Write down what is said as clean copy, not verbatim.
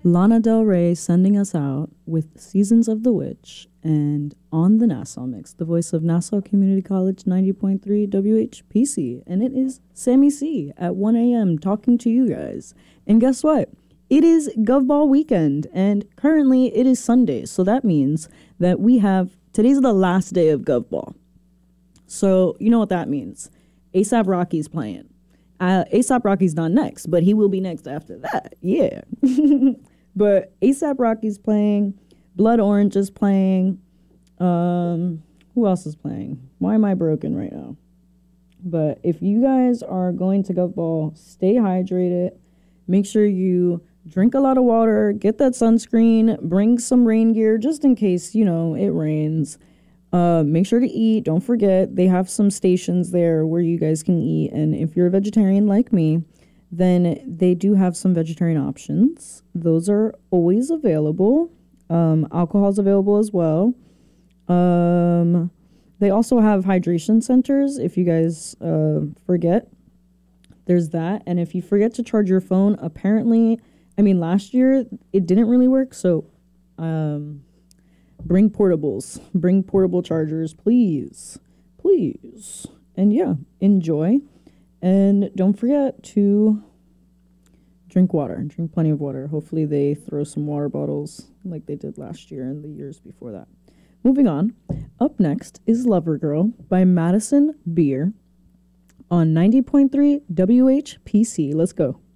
Lana Del Rey sending us out with Seasons of the Witch, and on the Nassau Mix, the voice of Nassau Community College 90.3 WHPC. And it is Sammy C at 1 a.m. talking to you guys. And guess what? It is GovBall weekend, and currently it is Sunday. So that means that today's the last day of GovBall. So you know what that means. A$AP Rocky's playing. A$AP Rocky's not next, but he will be next after that. Yeah. But A$AP Rocky's playing. Blood Orange is playing. Who else is playing? Why am I broken right now? But if you guys are going to GovBall, stay hydrated. Make sure you drink a lot of water. Get that sunscreen. Bring some rain gear just in case, it rains. Make sure to eat. Don't forget, they have some stations there where you guys can eat. And if you're a vegetarian like me, then they do have some vegetarian options. Those are always available. Alcohol's available as well. They also have hydration centers if you guys forget. There's that. And if you forget to charge your phone, last year it didn't really work. So bring portables. Bring portable chargers, please. Please. And yeah, enjoy. And don't forget to drink water. Drink plenty of water. Hopefully they throw some water bottles like they did last year and the years before that. Moving on. Up next is Lover Girl by Madison Beer on 90.3 WHPC. Let's go.